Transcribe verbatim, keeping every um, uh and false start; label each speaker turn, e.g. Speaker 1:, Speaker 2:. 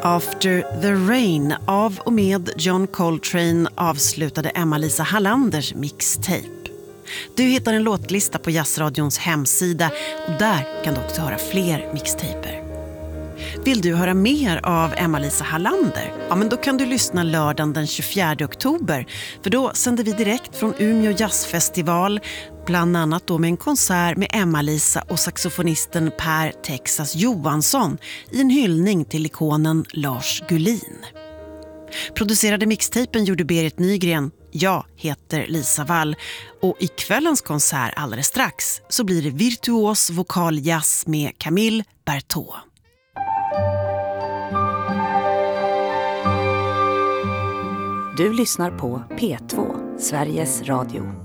Speaker 1: After the Rain av och med John Coltrane avslutade Emma-Lisa Hallanders mixtape. Du hittar en låtlista på Jazzradions hemsida och där kan du också höra fler mixtaper. Vill du höra mer av Emma-Lisa Hallander? Ja, men då kan du lyssna lördagen den tjugofjärde oktober. För då sänder vi direkt från Umeå jazzfestival. Bland annat då med en konsert med Emma-Lisa och saxofonisten Per Texas Johansson i en hyllning till ikonen Lars Gullin. Producerade mixtapen gjorde Berit Nygren. Jag heter Lisa Wall och i kvällens konsert alldeles strax så blir det virtuos vokaljazz med Camille Berthaud.
Speaker 2: Du lyssnar på P två, Sveriges Radio.